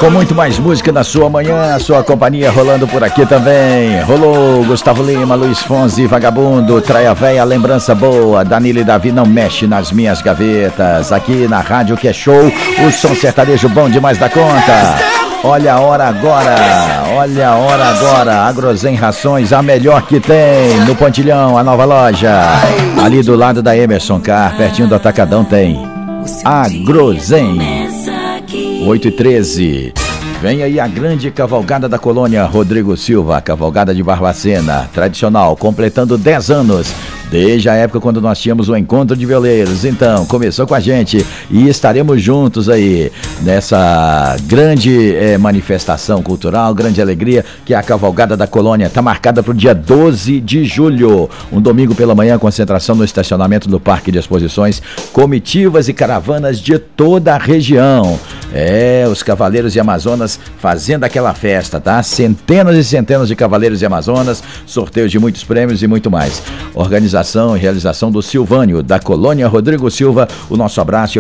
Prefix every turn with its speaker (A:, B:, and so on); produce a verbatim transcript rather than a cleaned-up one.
A: com muito mais música na sua manhã, a sua companhia rolando por aqui também. Rolou Gustavo Lima, Luiz Fonsi, Vagabundo, Traia Véia, Lembrança Boa, Danilo e Davi, Não Mexe nas Minhas Gavetas. Aqui na Rádio Que é Show, o som sertanejo bom demais da conta. Olha a hora agora, olha a hora agora. Agrozen Rações, a melhor que tem. No Pontilhão, a nova loja. Ali do lado da Emerson Car, pertinho do Atacadão tem Agrozen. oito e treze. Vem aí a grande cavalgada da colônia Rodrigo Silva, cavalgada de Barbacena, tradicional, completando dez anos. Desde a época quando nós tínhamos o encontro de violeiros. Então, começou com a gente e estaremos juntos aí nessa grande eh, manifestação cultural, grande alegria, que é a Cavalgada da Colônia. Está marcada para o dia doze de julho, um domingo pela manhã, concentração no estacionamento do Parque de Exposições, comitivas e caravanas de toda a região. É, os Cavaleiros e Amazonas fazendo aquela festa, tá? Centenas e centenas de Cavaleiros e Amazonas, sorteios de muitos prêmios e muito mais. Organização e realização do Silvânio, da Colônia Rodrigo Silva. O nosso abraço